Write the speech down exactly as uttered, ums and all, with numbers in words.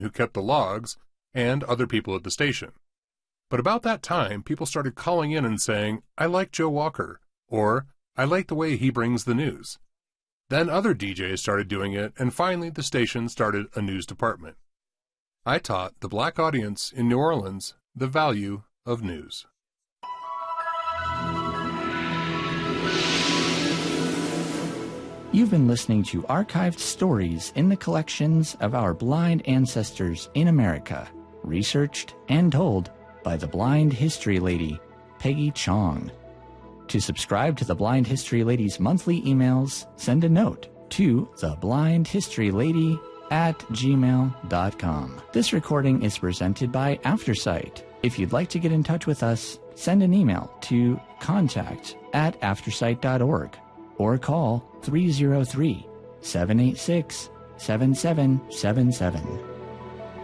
who kept the logs, and other people at the station. But about that time, people started calling in and saying, "I like Joe Walker," or "I like the way he brings the news." Then other D Js started doing it, and finally the station started a news department. I taught the black audience in New Orleans the value of news. You've been listening to archived stories in the collections of our blind ancestors in America, researched and told by the Blind History Lady, Peggy Chong. To subscribe to the Blind History Lady's monthly emails, send a note to theblindhistorylady at gmail dot com. This recording is presented by Aftersight. If you'd like to get in touch with us, send an email to contact at aftersight dot org or call three oh three, seven eight six, seven seven seven seven.